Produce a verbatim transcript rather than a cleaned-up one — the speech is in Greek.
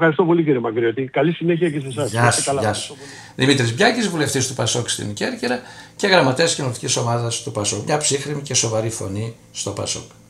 ευχαριστώ πολύ κύριε Μαγκριώτη. Καλή συνέχεια και σε εσάς. Γεια σου. Γεια σου. Δημήτρης Μπιάκης, βουλευτής του Πασόκ στην Κέρκυρα και γραμματέας κοινοβουλευτικής ομάδας του Πασόκ. Μια ψύχρεμη και σοβαρή φωνή στο Πασόκ.